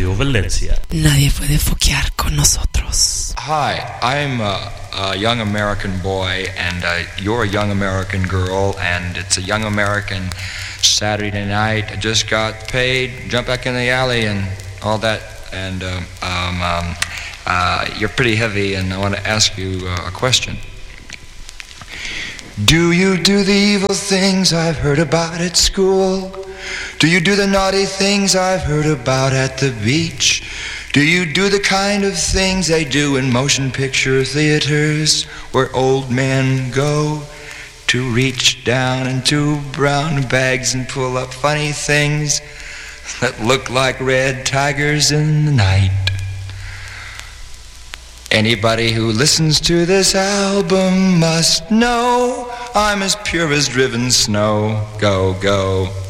Radio Valencia. Nadie puede foquear con nosotros. Hi, I'm a young American boy, and you're a young American girl, and it's a young American Saturday night. I just got paid, jump back in the alley and all that, and you're pretty heavy, and I want to ask you a question. Do you do the evil things I've heard about at school? Do you do the naughty things I've heard about at the beach? Do you do the kind of things they do in motion picture theaters where old men go to reach down into brown bags and pull up funny things that look like red tigers in the night? Anybody who listens to this album must know I'm as pure as driven snow. Go, go.